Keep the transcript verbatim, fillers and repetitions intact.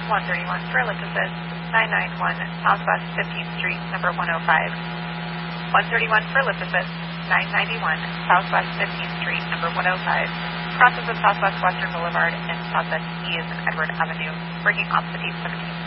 one thirty-one for ellipsis, nine ninety-one Southwest fifteenth Street, number one oh five. one thirty-one for ellipsis, nine ninety-one Southwest fifteenth Street, number one oh five. Crosses of Southwest Western Boulevard and Southwest E is in Edward Avenue, bringing off the eight seventeen.